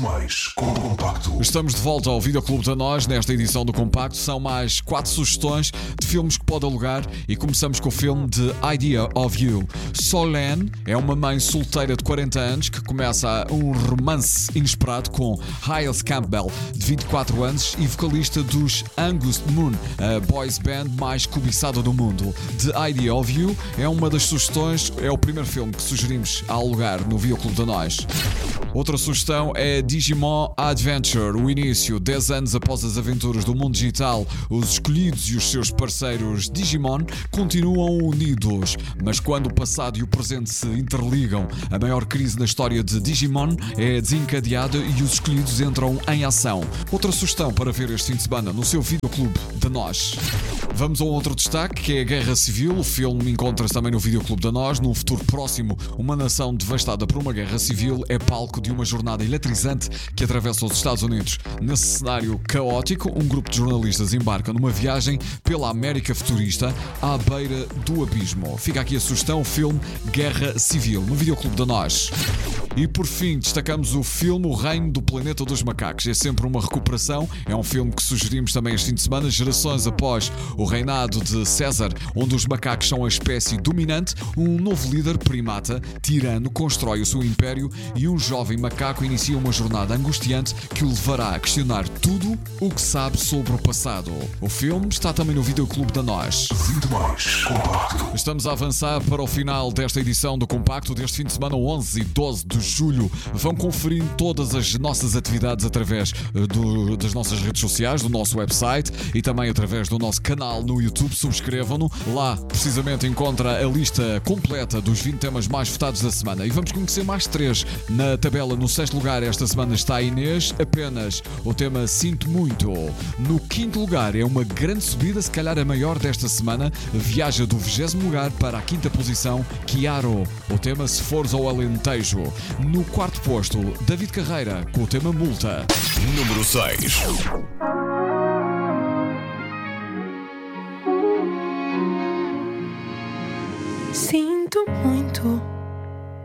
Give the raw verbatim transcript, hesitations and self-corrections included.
mais com o Compacto. Estamos de volta ao Videoclube da Nós. Nesta edição do Compacto são mais quatro sugestões de filmes que pode alugar e começamos com o filme The Idea of You. Solène é uma mãe solteira de quarenta anos que começa um romance inesperado com Hayes Campbell, de vinte e quatro anos e vocalista dos Angus Moon, a boys band mais cobiçada do mundo. The Idea of You é uma das sugestões, é o primeiro filme que sugerimos a alugar no Videoclube da Nós. Outra sugestão é Digimon Adventure, o início, dez anos após as aventuras do mundo digital. Os escolhidos e os seus parceiros Digimon continuam unidos, mas quando o passado e o presente se interligam, a maior crise na história de Digimon é desencadeada e os escolhidos entram em ação. Outra sugestão para ver este fim de semana no seu Videoclube da Nós. Vamos a um outro destaque, que é a Guerra Civil. O filme encontra-se também no Videoclube da Nós. Num futuro próximo, uma nação devastada por uma guerra civil é palco de uma jornada eletrizante que atravessa os Estados Unidos. Nesse cenário caótico, um grupo de jornalistas embarca numa viagem pela América futurista à beira do abismo. Fica aqui a sugestão, o filme Guerra Civil, no Videoclube da Nós. E por fim, destacamos o filme O Reino do Planeta dos Macacos. É sempre uma recuperação, é um filme que sugerimos também este fim de semana, gerações após o reinado de César, onde os macacos são a espécie dominante. Um novo líder primata, tirano, constrói o seu império e um jovem macaco inicia uma jornada angustiante que o levará a questionar tudo o que sabe sobre o passado. O filme está também no Videoclube da Nós. Vinte mais Compacto. Estamos a avançar para o final desta edição do Compacto deste fim de semana, onze e doze de julho. Vão conferir todas as nossas atividades através do, das nossas redes sociais, do nosso website e também através do nosso canal no YouTube. Subscrevam-no. Lá, precisamente, encontra a lista completa dos vinte temas mais votados da semana. E vamos conhecer mais três. Na tabela, no sexto lugar, esta semana está a Inês, apenas o tema Sinto Muito. No quinto lugar, é uma grande subida, se calhar a maior desta semana, viaja do vigésimo lugar para a quinta posição, Chiaro, o tema Se Fores ao Alentejo. No quarto posto, David Carreira, com o tema Multa. Número seis.